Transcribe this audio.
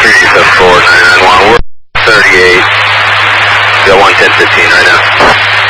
374 991. We're 38. Got 11015 right now.